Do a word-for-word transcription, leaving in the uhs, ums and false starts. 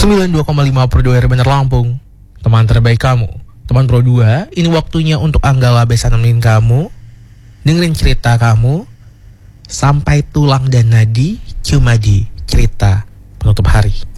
sembilan puluh dua koma lima Pro dua R Bener Lampung. Teman terbaik kamu. Teman Pro dua, ini waktunya untuk Anggala bisa nemenin kamu, dengerin cerita kamu sampai tulang dan nadi cuma di cerita penutup hari.